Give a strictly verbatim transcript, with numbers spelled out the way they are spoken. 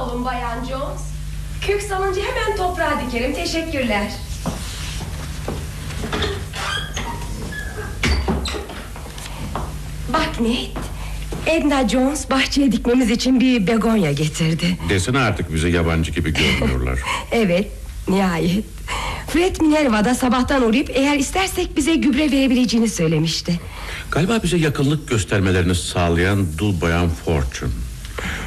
olun Bayan Jones. Kök salınca hemen toprağa dikerim, teşekkürler. Bak Ned, Edna Jones bahçeye dikmemiz için bir begonya getirdi. Desene artık bize yabancı gibi görünüyorlar. Evet, nihayet. Fred Minerva'da sabahtan uğrayıp eğer istersek bize gübre verebileceğini söylemişti. Galiba bize yakınlık göstermelerini sağlayan dul bayan Fortune.